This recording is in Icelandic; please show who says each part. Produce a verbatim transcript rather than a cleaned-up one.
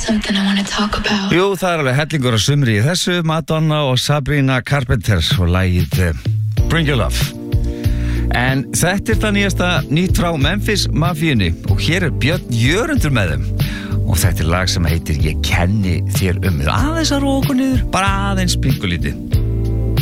Speaker 1: something I want to talk about.
Speaker 2: Jú, það er alveg hellingur á sumri í þessu, Madonna og Sabrina Carpenter og lagið uh, Bring Your Love. En þetta er það nýjasta nýtt frá Memphis Mafíunni og hér er Björn Jörundur með þeim og þetta er lag sem heitir Ég kenni þér um. Aðeins að róka niður, bara aðeins pingulítið.